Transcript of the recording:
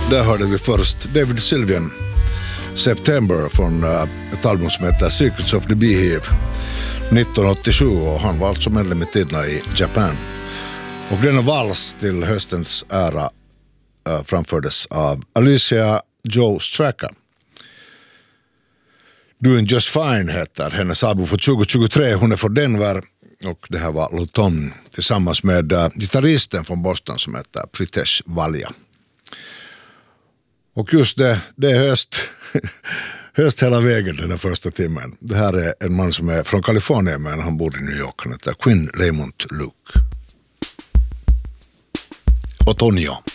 Där hörde vi först David Sylvian, September, från ett album som heter Secrets of the Beehive 1987, och han var alltså medlem i tiderna i Japan. Och denna vals till höstens ära framfördes av Alicia Jo Straka. Doing Just Fine heter hennes album för 2023. Hon är från Denver, och det här var Luton tillsammans med gitarristen från Boston som heter Pritesh Valja. Och just det är höst hela vägen den här första timmen. Det här är en man som är från Kalifornien, men han bor i New York. Han heter Quinn Lamont Luke. Otoño.